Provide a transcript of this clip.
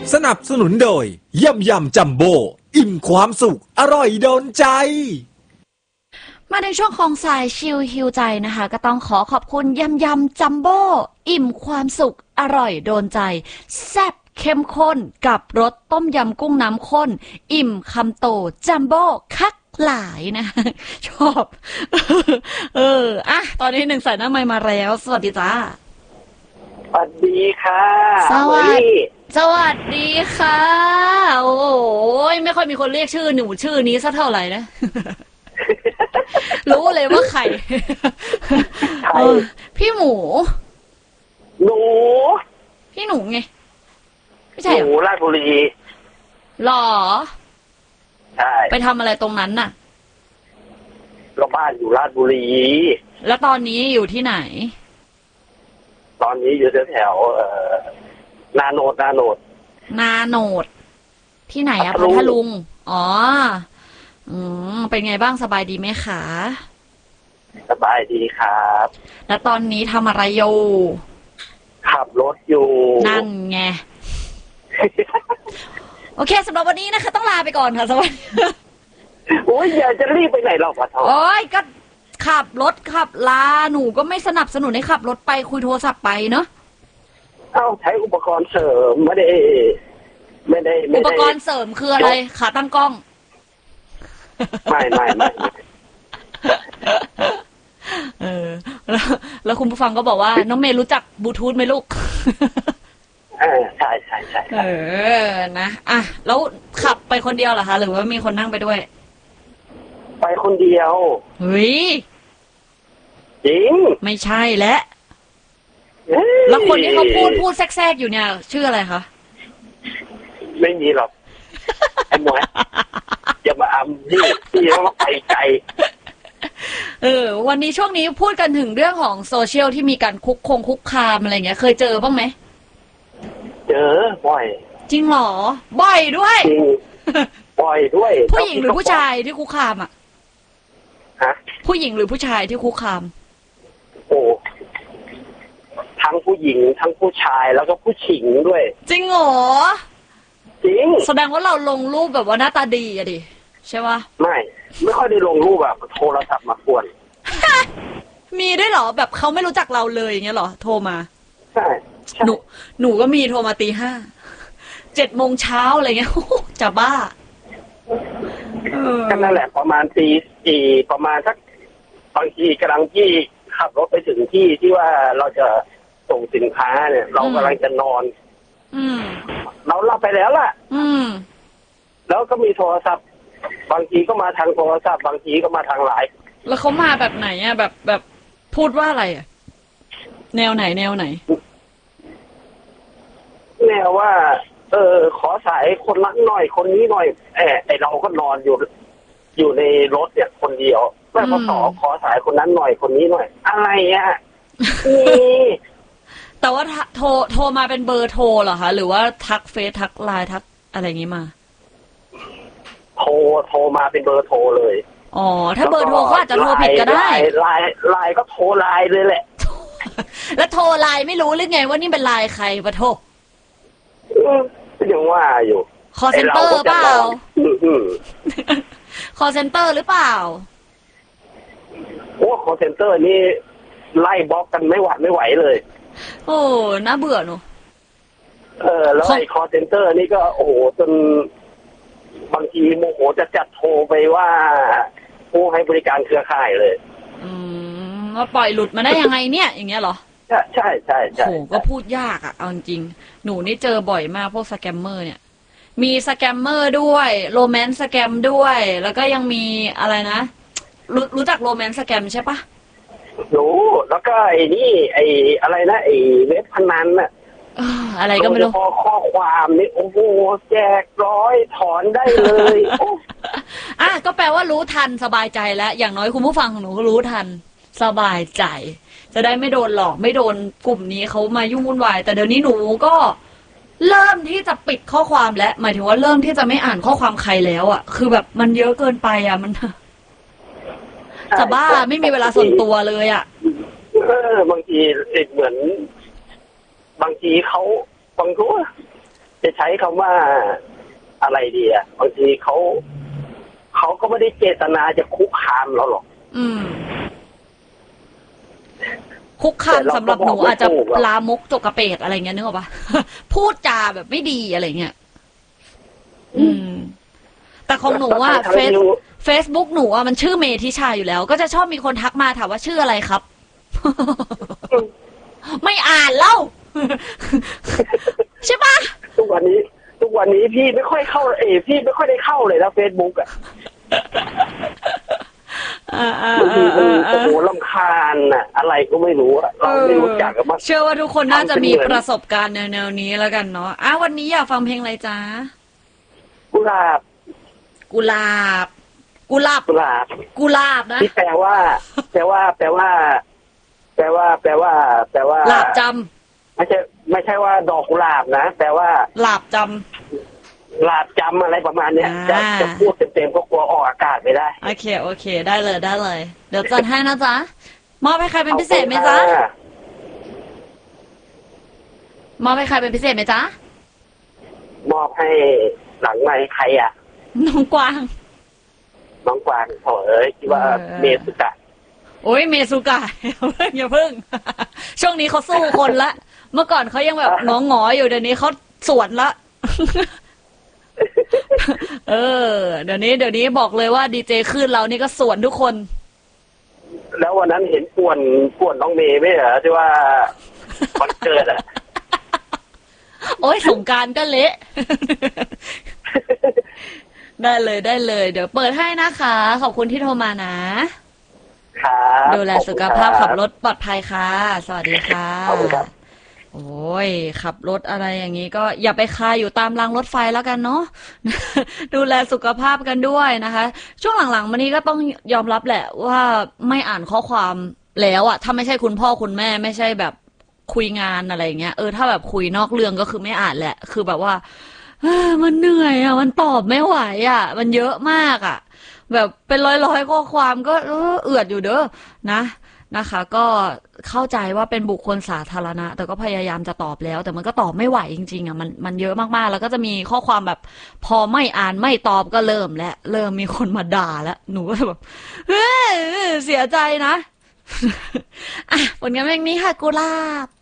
สนับสนุนโดยยำยำจัมโบ้อิ่มความสุขอร่อยโดนใจมาในช่วงของสายชิลฮิวใจนะคะก็ต้องขอบคุณยำยำจัมโบ้อิ่มความสุขอร่อยโดนใจแซ่บเข้มข้นกับรสต้มยำกุ้งน้ำข้นอิ่มคำโตจัมโบ้คักหลายนะชอบตอนนี้หนึ่งสายหน้าไมค์มาแล้วสวัสดีจ้าสวัสดีค่ะสวัสดีค่ะโอ้ยไม่ค่อยมีคนเรียกชื่อหนูชื่อนี้สักเท่าไหร่นะรู้เลยว่าใครพี่หมูหนูพี่หนูไงไม่ใช่หนูราชบุรีหรอใช่ไปทำอะไรตรงนั้นน่ะก็บ้านอยู่ราชบุรีแล้วตอนนี้อยู่ที่ไหนตอนนี้อยู่แถวนาโนดที่ไหนอะพัทลุงอ๋อเป็นไงบ้างสบายดีไหมคะสบายดีครับแล้วตอนนี้ทำอะไรอยู่ขับรถอยู่นั่นไง โอเคสำหรับวันนี้นะคะต้องลาไปก่อนค่ะสวัสดีโอ้ยอย่าจะรีบไปไหนหรอกวะท้อโอ้ยก็ขับรถขับลาหนูก็ไม่สนับสนุนให้ขับรถไปคุยโทรศัพท์ไปเนาะใช้อุปกรณ์เสริมไม่ได้อุปกรณ์เสริมคืออะไรขาตั้งกล้องไม่แล้วคุณผู้ฟังก็บอกว่าน้องเมย์รู้จักบลูทูธไหมลูกใช่นะแล้วขับไปคนเดียวเหรอคะหรือว่ามีคนนั่งไปด้วยไปคนเดียวเฮ้ยจริงไม่ใช่แล้วแล้วคนที่เขาพูดแทรกอยู่เนี่ยชื่ออะไรคะไม่มีหรอกไอ้หมวยอย่ามาอำที่ต้องไปไกลวันนี้ช่วงนี้พูดกันถึงเรื่องของโซเชียลที่มีการคุกคามอะไรเงี้ยเคยเจอบ้างไหมเจอบ่อยจริงเหรอบ่อยด้วยจริงบ่อยด้วยผู้หญิงหรือผู้ชายที่คุกคามอ่ะฮะผู้หญิงหรือผู้ชายที่คุกคามโอ้ทั้งผู้หญิงทั้งผู้ชายแล้วก็ผู้หญิงด้วยจริงเหรอจริงแสดงว่าเราลงรูปแบบว่าหน้าตาดีอะดิใช่ปะไม่ค่อยได้ลงรูปแบบโทรศัพท์มากวนมีด้วยเหรอแบบเขาไม่รู้จักเราเลยอย่างเงี้ยเหรอโทรมาใช่หนูก็มีโทรมาตีห้า7 โมงเช้าอะไรเงี้ยจะบ้าก็นั่นแหละประมาณตี4ประมาณสักบางทีกำลังที่ขับรถไปถึงที่ว่าเราจะส่งสินค้าเนี่ยเรากำลังจะนอนเราหลับไปแล้วล่ะแล้วก็มีโทรศัพท์บางทีก็มาทางโทรศัพท์บางทีก็มาทางไลน์แล้วเขามาแบบไหนอ่ะแบบพูดว่าอะไรอ่ะแนวไหนแนว่าขอสายคนนั้นหน่อยคนนี้หน่อยไอเราก็นอนอยู่ในรถเนี่ยคนเดียวแม่พอขอสายคนนั้นหน่อยคนนี้หน่อยอะไรอ่ะนี่แต่ว่าโทรมาเป็นเบอร์โทรเหรอคะหรือว่าทักเฟซทักไลน์ทักอะไรอย่างงี้มาโทรมาเป็นเบอร์โทรเลยอ๋อถ้าเบอร์โทรก็อาจจะโทรผิดก็ได้ไลน์ก็โทรไลน์เลยแหละแล้วโทรไลน์ไม่รู้หรือไงว่านี่เป็นไลน์ใครปะโทรยังว่าอยู่คอเซ็นเตอร์เปล่าคอเซ็นเตอร์หรือเปล่าโอ้คอเซ็นเตอร์นี่ไล่บล็อกกันไม่ไหวเลยโอ้น่าเบื่อเนอะแล้วไอ้คอเซ็นเตอร์นี่ก็โอ้โหจนบางทีโมโหจะจัดโทรไปว่าผู้ให้บริการเครือข่ายเลยว่าปล่อยหลุดมาได้ยังไงเนี่ยอย่างเงี้ยเหรอใช่โหก็พูดยากอ่ะเอาจริงหนูนี่เจอบ่อยมากพวกสแกมเมอร์เนี่ยมีสแกมเมอร์ด้วยโรแมนต์สแกมด้วยแล้วก็ยังมีอะไรนะรู้จักโรแมนต์สแกมใช่ปะรู้แล้วก็ไอ้นี่ไอ้อะไรนะไอ้เว็บพนันน่ะอะไรก็ไม่รู้ข้อความนี่โอ้โหแจก100ถอนได้เลยก็แปลว่ารู้ทันสบายใจแล้วอย่างน้อยคุณผู้ฟังของหนูก็รู้ทันสบายใจจะได้ไม่โดนหลอกไม่โดนกลุ่มนี้เขามายุ่งวุ่นวายแต่เดี๋ยวนี้หนูก็เริ่มที่จะปิดข้อความแล้วหมายถึงว่าเริ่มที่จะไม่อ่านข้อความใครแล้วอ่ะคือแบบมันเยอะเกินไปอ่ะมันจะบ้าไม่มีเวลาส่วนตัวเลยอ่ะบางทีเหมือนบางทีเขาบางทีจะใช้คำว่าอะไรดีอ่ะบางทีเขาก็ไม่ได้เจตนาจะคุกคามเราหรอกคุกคามสำหรับหนูอาจจะลามกจกกระเปดอะไรเงี้ยนึกออกปะ พูดจาแบบไม่ดีอะไรเงี้ยแต่ของหนูว่าเฟซบุ๊กหนูมันชื่อเมธิชาอยู่แล้วก็จะชอบมีคนทักมาถามว่าชื่ออะไรครับ ไม่อ่านแล้ว ใช่ปะทุกวันนี้พี่ไม่ค่อยเข้าพี่ไม่ค่อยได้เข้าเลยนะเฟซบุ๊กอ่ะบางทีมันโอ้โหรำคาญอ่ะอะไรก็ไม่รู้เราไม่รู้จักกันมาเชื่อว่าทุกคนน่าจะมีประสบการณ์แนวนี้แล้วกันเนาะวันนี้อยากฟังเพลงอะไรจ๊ะกุหลาบนะที่แปลว่าหลาบจำไม่ใช่ว่าดอกกุหลาบนะแปลว่าหลาบจำอะไรประมาณเนี้ยจะพูดเต็มๆก็กลัวออกอากาศไม่ได้โอเคได้เลยเดี๋ยวจัดให้นะจ๊ะมอบให้ใครเป็นพิเศษไหมจ๊ะมอบให้ใครเป็นพิเศษไหมจ๊ะมอบให้หลังไมค์ใครอ่ะน้องกวางโถ่เอ้ยคิดว่าเมสุกะโอ้ยเมสุกะอย่าเพิ่งช่วงนี้เขาสู้คนละเมื่อก่อนเขายังแบบงออยู่เดี๋ยวนี้เขาสวนละเดี๋ยวนี้บอกเลยว่าดีเจขึ้นเรานี่ก็สวนทุกคนแล้ววันนั้นเห็นป่วนน้องเมย์ไหมเหรอที่ว่าวันเกิดอ่ะโอ้ยสงกรานต์ก็เละได้เลยเดี๋ยวเปิดให้นะคะขอบคุณที่โทรมานะครับดูแลสุขภาพขับรถปลอดภัยค่ะสวัสดีค่ะขอบคุณครับโอ้ยขับรถอะไรอย่างนี้ก็อย่าไปคาอยู่ตามรางรถไฟแล้วกันเนาะ ดูแลสุขภาพกันด้วยนะคะช่วงหลังๆมานี้ก็ต้องยอมรับแหละว่าไม่อ่านข้อความแล้วอะถ้าไม่ใช่คุณพ่อคุณแม่ไม่ใช่แบบคุยงานอะไรเงี้ยถ้าแบบคุยนอกเรื่องก็คือไม่อ่านแหละคือแบบว่ามันเหนื่อยอ่ะมันตอบไม่ไหวอ่ะมันเยอะมากอ่ะแบบเป็นร้อยข้อความก็เอือดอยู่เด้อนะคะก็เข้าใจว่าเป็นบุคคลสาธารณะแต่ก็พยายามจะตอบแล้วแต่มันก็ตอบไม่ไหวจริงๆอ่ะมันเยอะมากๆแล้วก็จะมีข้อความแบบพอไม่อ่านไม่ตอบก็เริ่มมีคนมาด่าแล้วหนูก็แบบเสียใจนะผลงานเพลงนี้ค่ะกุหลาบ